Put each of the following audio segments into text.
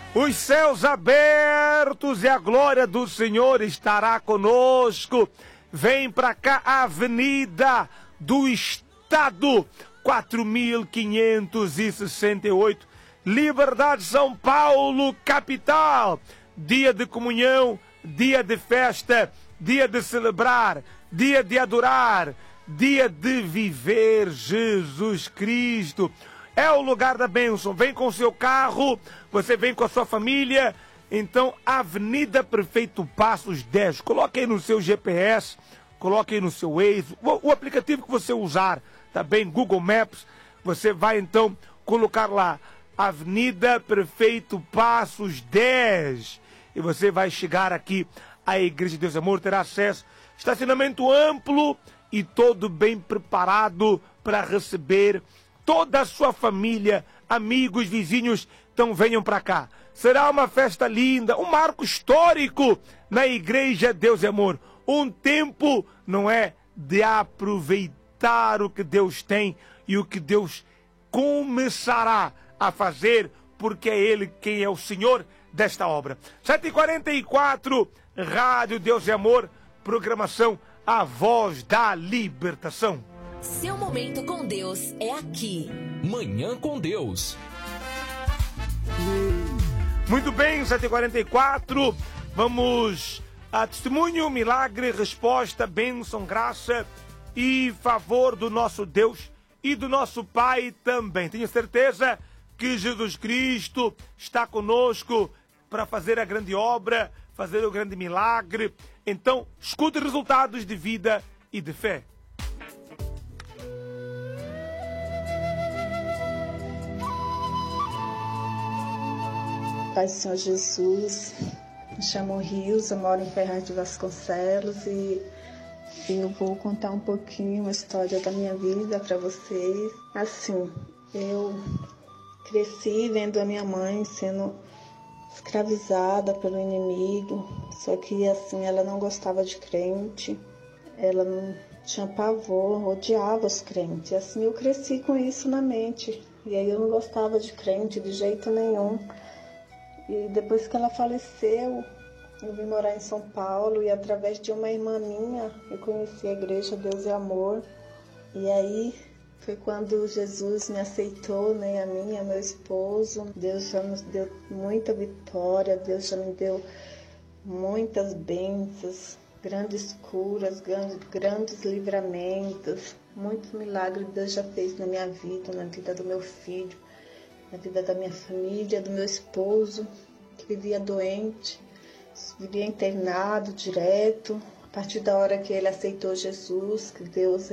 Os céus abertos e a glória do Senhor estará conosco. Vem para cá a Avenida do Estado, 4568, Liberdade, São Paulo, capital. Dia de comunhão, dia de festa, dia de celebrar, dia de adorar, dia de viver Jesus Cristo. É o lugar da bênção. Vem com o seu carro, você vem com a sua família. Então, Avenida Prefeito Passos 10. Coloque aí no seu GPS, coloque aí no seu Waze, o aplicativo que você usar, tá bem? Google Maps. Você vai então colocar lá, Avenida Prefeito Passos 10. E você vai chegar aqui à Igreja de Deus e Amor, terá acesso. Estacionamento amplo e todo bem preparado para receber toda a sua família, amigos, vizinhos. Então venham para cá. Será uma festa linda, um marco histórico na Igreja Deus e Amor. Um tempo, não é, de aproveitar o que Deus tem e o que Deus começará a fazer, porque é Ele quem é o Senhor desta obra. 7h44, Rádio Deus e Amor, programação A Voz da Libertação. Seu momento com Deus é aqui. Manhã com Deus. Muito bem, 7h44, vamos a testemunho, milagre, resposta, bênção, graça e favor do nosso Deus e do nosso Pai também. Tenho certeza que Jesus Cristo está conosco para fazer a grande obra, fazer o grande milagre. Então, escute resultados de vida e de fé. Pai do Senhor Jesus, me chamo Rios, eu moro em Ferraz de Vasconcelos e eu vou contar um pouquinho a história da minha vida para vocês. Assim, eu cresci vendo a minha mãe sendo escravizada pelo inimigo, só que assim, ela não gostava de crente, ela não tinha pavor, odiava os crentes. E assim, eu cresci com isso na mente, e aí eu não gostava de crente de jeito nenhum. E depois que ela faleceu, eu vim morar em São Paulo e através de uma irmã minha, eu conheci a Igreja Deus e Amor. E aí foi quando Jesus me aceitou, né, a mim e a meu esposo. Deus já nos deu muita vitória, Deus já me deu muitas bênçãos, grandes curas, grandes livramentos. Muitos milagres Deus já fez na minha vida, na vida do meu filho, na vida da minha família, do meu esposo, que vivia doente, vivia internado direto. A partir da hora que ele aceitou Jesus, que Deus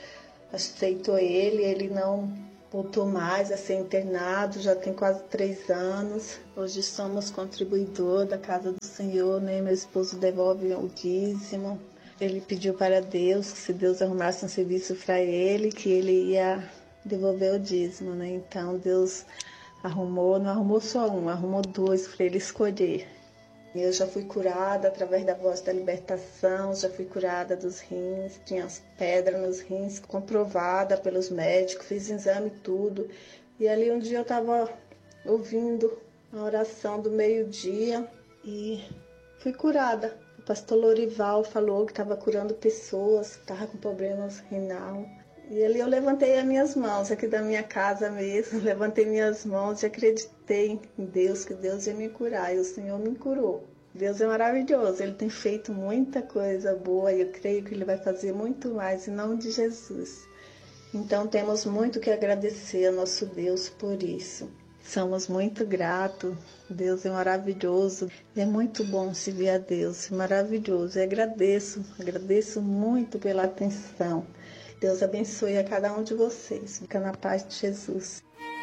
aceitou ele não voltou mais a ser internado, já tem quase 3 anos. Hoje somos contribuidor da casa do Senhor, né? Meu esposo devolve o dízimo. Ele pediu para Deus que se Deus arrumasse um serviço para ele, que ele ia devolver o dízimo, né? Então Deus arrumou, não arrumou só um, arrumou 2 para ele escolher. Eu já fui curada através da Voz da Libertação, já fui curada dos rins, tinha as pedras nos rins, comprovada pelos médicos, fiz exame e tudo. E ali um dia eu estava ouvindo a oração do meio-dia e fui curada. O pastor Lorival falou que estava curando pessoas que estavam com problemas renal. E ali eu levantei as minhas mãos, aqui da minha casa mesmo, levantei minhas mãos e acreditei em Deus, que Deus ia me curar, e o Senhor me curou. Deus é maravilhoso, Ele tem feito muita coisa boa e eu creio que Ele vai fazer muito mais em nome de Jesus. Então temos muito que agradecer ao nosso Deus por isso. Somos muito gratos, Deus é maravilhoso, é muito bom servir a Deus, é maravilhoso. E agradeço muito pela atenção. Deus abençoe a cada um de vocês. Fica na paz de Jesus.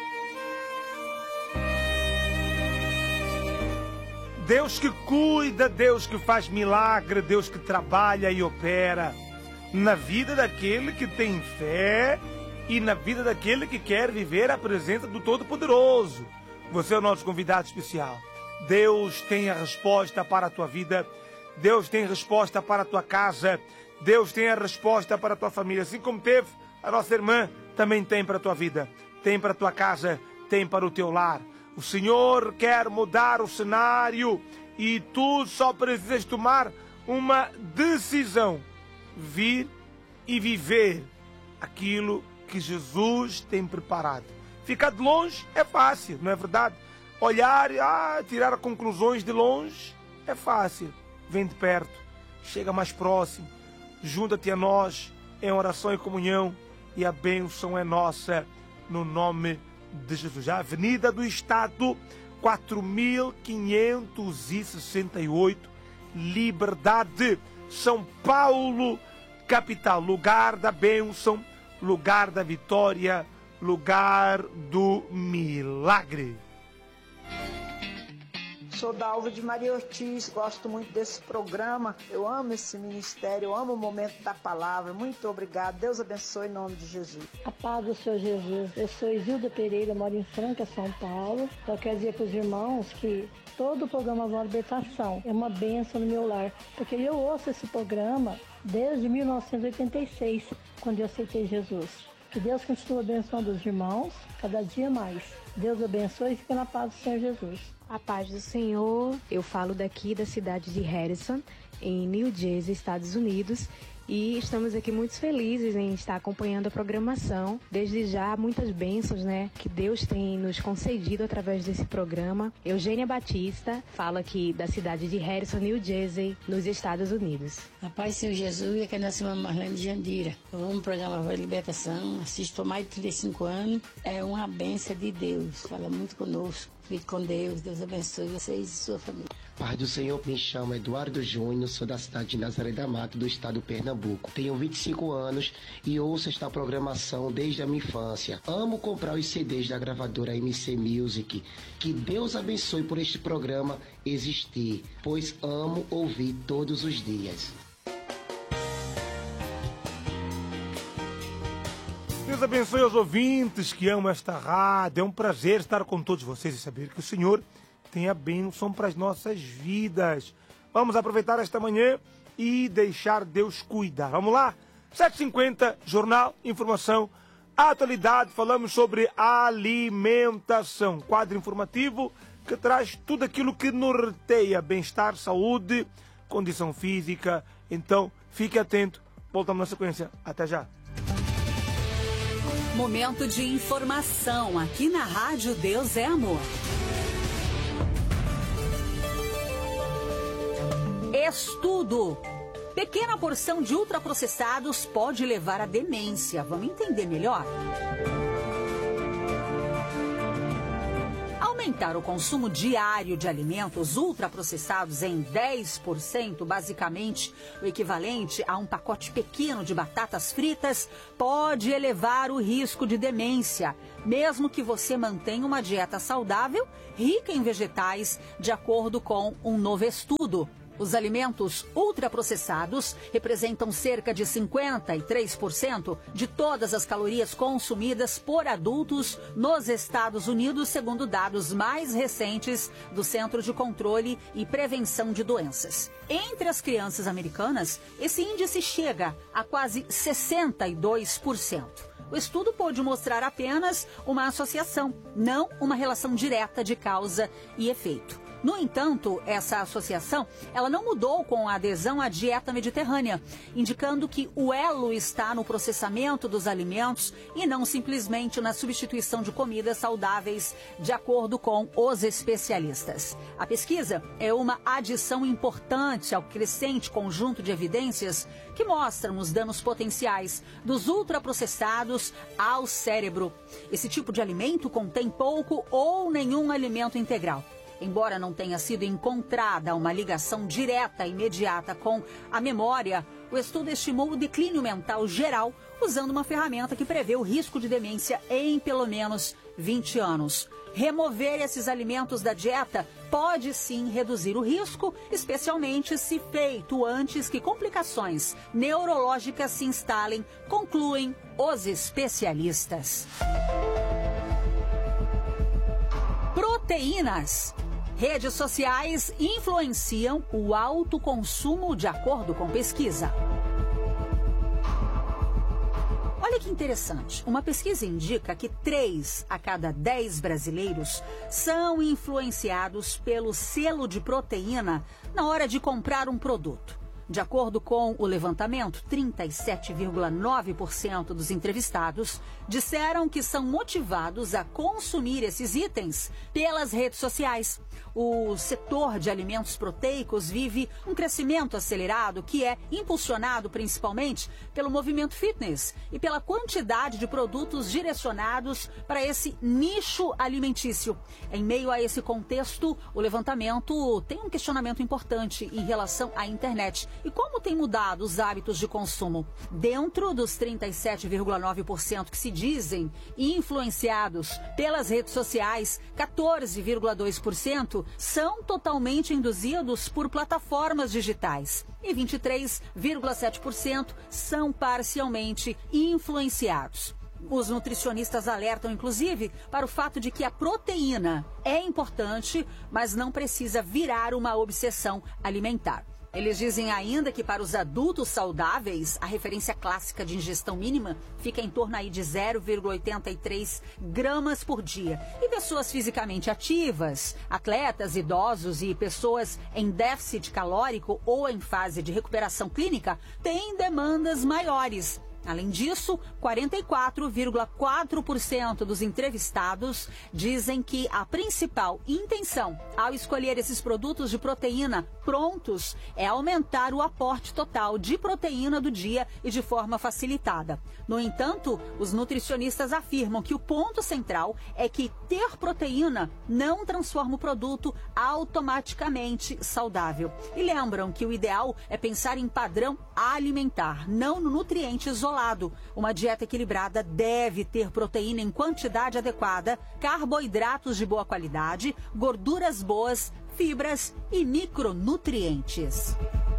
Deus que cuida, Deus que faz milagre, Deus que trabalha e opera na vida daquele que tem fé e na vida daquele que quer viver a presença do Todo-Poderoso. Você é o nosso convidado especial. Deus tem a resposta para a tua vida, Deus tem resposta para a tua casa, Deus tem a resposta para a tua família. Assim como teve a nossa irmã, também tem para a tua vida, tem para a tua casa, tem para o teu lar. O Senhor quer mudar o cenário e tu só precisas tomar uma decisão. Vir e viver aquilo que Jesus tem preparado. Ficar de longe é fácil, não é verdade? Olhar e tirar conclusões de longe é fácil. Vem de perto, chega mais próximo, junta-te a nós em oração e comunhão e a bênção é nossa no nome de Jesus. A Avenida do Estado, 4568, Liberdade, São Paulo, capital. Lugar da bênção, lugar da vitória, lugar do milagre. Sou Dalva de Maria Ortiz, gosto muito desse programa, eu amo esse ministério, eu amo o momento da palavra. Muito obrigada, Deus abençoe em nome de Jesus. A paz do Senhor Jesus. Eu sou Isilda Pereira, moro em Franca, São Paulo. Só quero dizer para os irmãos que todo o programa Voz da Libertação é uma bênção no meu lar, porque eu ouço esse programa desde 1986, quando eu aceitei Jesus. Que Deus continue abençoando os irmãos, cada dia mais. Deus abençoe e fique na paz do Senhor Jesus. A paz do Senhor, eu falo daqui da cidade de Harrison, em New Jersey, Estados Unidos, e estamos aqui muito felizes em estar acompanhando a programação. Desde já, muitas bênçãos, que Deus tem nos concedido através desse programa. Eugênia Batista, falo aqui da cidade de Harrison, New Jersey, nos Estados Unidos. A paz do Senhor Jesus, aqui é a senhora Marlene de Jandira. Eu amo o programa Voz da Libertação, assisto há mais de 35 anos. É uma bênção de Deus, fala muito conosco. Fique com Deus, Deus abençoe vocês e sua família. Paz do Senhor, me chamo Eduardo Júnior, sou da cidade de Nazaré da Mata, do estado do Pernambuco. Tenho 25 anos e ouço esta programação desde a minha infância. Amo comprar os CDs da gravadora MC Music. Que Deus abençoe por este programa existir, pois amo ouvir todos os dias. Deus abençoe aos ouvintes que amam esta rádio. É um prazer estar com todos vocês e saber que o Senhor tem a bênção para as nossas vidas. Vamos aproveitar esta manhã e deixar Deus cuidar. Vamos lá? 7h50, Jornal, Informação, Atualidade. Falamos sobre alimentação. Quadro informativo que traz tudo aquilo que norteia bem-estar, saúde, condição física. Então, fique atento. Voltamos na sequência. Até já. Momento de informação aqui na Rádio Deus é Amor. Estudo. Pequena porção de ultraprocessados pode levar à demência. Vamos entender melhor? Aumentar o consumo diário de alimentos ultraprocessados em 10%, basicamente o equivalente a um pacote pequeno de batatas fritas, pode elevar o risco de demência, mesmo que você mantenha uma dieta saudável, rica em vegetais, de acordo com um novo estudo. Os alimentos ultraprocessados representam cerca de 53% de todas as calorias consumidas por adultos nos Estados Unidos, segundo dados mais recentes do Centro de Controle e Prevenção de Doenças. Entre as crianças americanas, esse índice chega a quase 62%. O estudo pôde mostrar apenas uma associação, não uma relação direta de causa e efeito. No entanto, essa associação ela não mudou com a adesão à dieta mediterrânea, indicando que o elo está no processamento dos alimentos e não simplesmente na substituição de comidas saudáveis, de acordo com os especialistas. A pesquisa é uma adição importante ao crescente conjunto de evidências que mostram os danos potenciais dos ultraprocessados ao cérebro. Esse tipo de alimento contém pouco ou nenhum alimento integral. Embora não tenha sido encontrada uma ligação direta e imediata com a memória, o estudo estimou o declínio mental geral usando uma ferramenta que prevê o risco de demência em pelo menos 20 anos. Remover esses alimentos da dieta pode sim reduzir o risco, especialmente se feito antes que complicações neurológicas se instalem, concluem os especialistas. Proteínas. Redes sociais influenciam o alto consumo de acordo com pesquisa. Olha que interessante, uma pesquisa indica que 3 a cada 10 brasileiros são influenciados pelo selo de proteína na hora de comprar um produto. De acordo com o levantamento, 37,9% dos entrevistados disseram que são motivados a consumir esses itens pelas redes sociais. O setor de alimentos proteicos vive um crescimento acelerado que é impulsionado principalmente pelo movimento fitness e pela quantidade de produtos direcionados para esse nicho alimentício. Em meio a esse contexto, o levantamento tem um questionamento importante em relação à internet. E como tem mudado os hábitos de consumo? Dentro dos 37,9% que se dizem influenciados pelas redes sociais, 14,2% são totalmente induzidos por plataformas digitais e 23,7% são parcialmente influenciados. Os nutricionistas alertam, inclusive, para o fato de que a proteína é importante, mas não precisa virar uma obsessão alimentar. Eles dizem ainda que para os adultos saudáveis, a referência clássica de ingestão mínima fica em torno aí de 0,83 gramas por dia. E pessoas fisicamente ativas, atletas, idosos e pessoas em déficit calórico ou em fase de recuperação clínica têm demandas maiores. Além disso, 44,4% dos entrevistados dizem que a principal intenção ao escolher esses produtos de proteína prontos é aumentar o aporte total de proteína do dia e de forma facilitada. No entanto, os nutricionistas afirmam que o ponto central é que ter proteína não transforma o produto automaticamente saudável. E lembram que o ideal é pensar em padrão alimentar, não no nutriente isolado. Uma dieta equilibrada deve ter proteína em quantidade adequada, carboidratos de boa qualidade, gorduras boas, fibras e micronutrientes.